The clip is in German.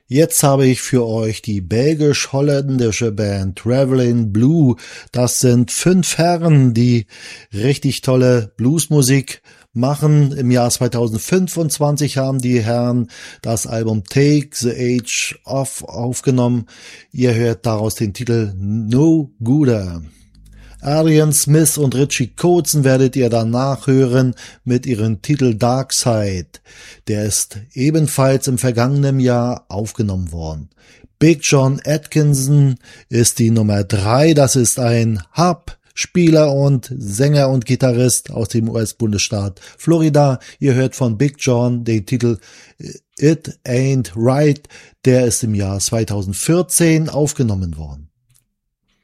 Jetzt habe ich für euch die belgisch-holländische Band Traveling Blue. Das sind 5 Herren, die richtig tolle Bluesmusik machen. Im Jahr 2025 haben die Herren das Album Take the Age Off aufgenommen. Ihr hört daraus den Titel No Gooder. Adrian Smith und Richie Kotzen werdet ihr danach hören mit ihrem Titel Dark Side. Der ist ebenfalls im vergangenen Jahr aufgenommen worden. Big John Atkinson ist die Nummer 3. Das ist ein Harp-Spieler und Sänger und Gitarrist aus dem US-Bundesstaat Florida. Ihr hört von Big John den Titel It Ain't Right. Der ist im Jahr 2014 aufgenommen worden.